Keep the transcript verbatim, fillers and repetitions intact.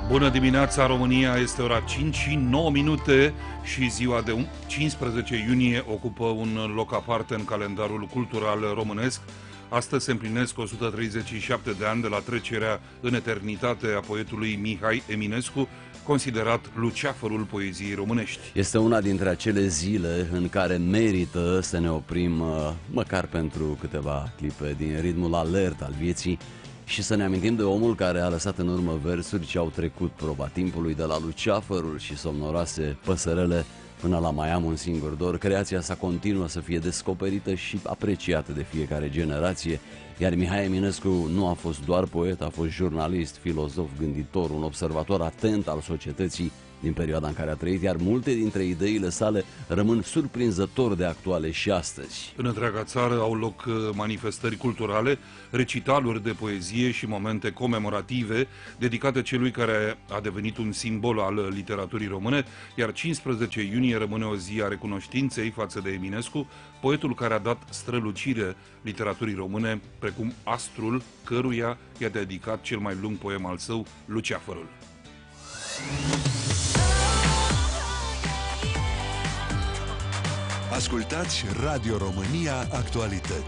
Bună dimineața, România! Este ora cinci și nouă minute și ziua de cincisprezece iunie ocupă un loc aparte în calendarul cultural românesc. Astăzi se împlinesc o sută treizeci și șapte de ani de la trecerea în eternitate a poetului Mihai Eminescu, considerat luceafărul poeziei românești. Este una dintre acele zile în care merită să ne oprim măcar pentru câteva clipe din ritmul alert al vieții și să ne amintim de omul care a lăsat în urmă versuri ce au trecut proba timpului, de la luceafărul și somnoroase păsărele până la Mai am un singur dor. Creația sa continuă să fie descoperită și apreciată de fiecare generație, iar Mihai Eminescu nu a fost doar poet, a fost jurnalist, filozof, gânditor, un observator atent al societății din perioada în care a trăit, iar multe dintre ideile sale rămân surprinzător de actuale și astăzi. În întreaga țară au loc manifestări culturale, recitaluri de poezie și momente comemorative dedicate celui care a devenit un simbol al literaturii române, iar cincisprezece iunie rămâne o zi a recunoștinței față de Eminescu, poetul care a dat strălucire literaturii române, precum astrul căruia i-a dedicat cel mai lung poem al său, Luceafărul. Ascultați Radio România Actualități.